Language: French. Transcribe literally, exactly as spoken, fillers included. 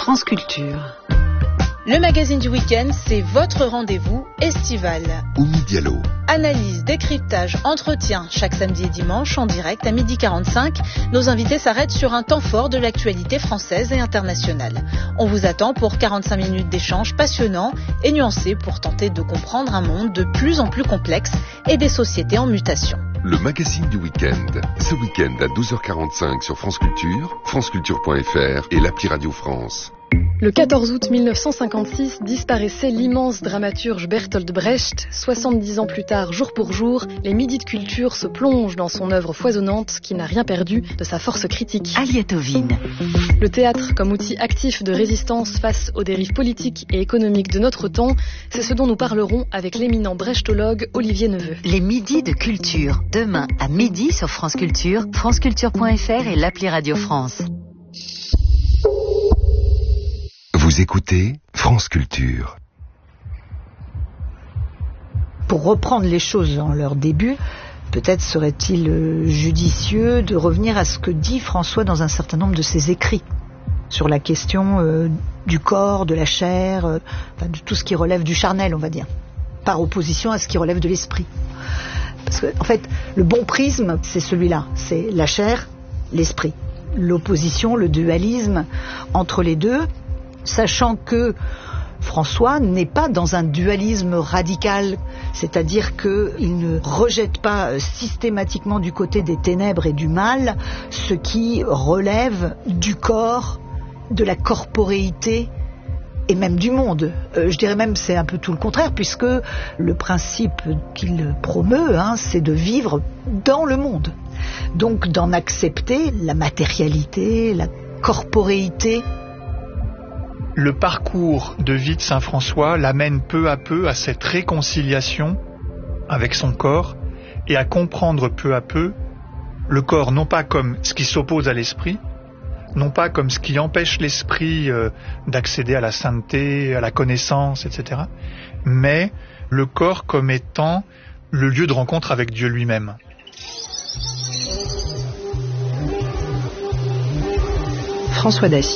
France Culture. Le magazine du week-end, c'est votre rendez-vous estival. Oumi Diallo. Analyse, décryptage, entretien, chaque samedi et dimanche en direct à midi quarante-cinq. Nos invités s'arrêtent sur un temps fort de l'actualité française et internationale. On vous attend pour quarante-cinq minutes d'échanges passionnants et nuancés pour tenter de comprendre un monde de plus en plus complexe et des sociétés en mutation. Le magazine du week-end. Ce week-end à douze heures quarante-cinq sur France Culture, franceculture point f r et l'appli Radio France. Le quatorze août mille neuf cent cinquante-six disparaissait l'immense dramaturge Bertolt Brecht. soixante-dix ans plus tard, jour pour jour, les midis de culture se plongent dans son œuvre foisonnante qui n'a rien perdu de sa force critique. Aliatovine. Le théâtre comme outil actif de résistance face aux dérives politiques et économiques de notre temps, c'est ce dont nous parlerons avec l'éminent brechtologue Olivier Neveu. Les midis de culture, demain à midi sur France Culture, franceculture point f r et l'appli Radio France. Vous écoutez France Culture. Pour reprendre les choses dans leur début, peut-être serait-il judicieux de revenir à ce que dit François dans un certain nombre de ses écrits sur la question euh, du corps, de la chair, euh, enfin, de tout ce qui relève du charnel, on va dire, par opposition à ce qui relève de l'esprit. Parce que, en fait, le bon prisme, c'est celui-là, c'est la chair, l'esprit. L'opposition, le dualisme entre les deux, sachant que François n'est pas dans un dualisme radical, c'est-à-dire qu'il ne rejette pas systématiquement du côté des ténèbres et du mal ce qui relève du corps, de la corporéité et même du monde. Euh, je dirais même c'est un peu tout le contraire, puisque le principe qu'il promeut, hein, c'est de vivre dans le monde. Donc d'en accepter la matérialité, la corporéité. Le parcours de vie de saint François l'amène peu à peu à cette réconciliation avec son corps et à comprendre peu à peu le corps non pas comme ce qui s'oppose à l'esprit, non pas comme ce qui empêche l'esprit euh, d'accéder à la sainteté, à la connaissance, et cetera, mais le corps comme étant le lieu de rencontre avec Dieu lui-même. François Dacier.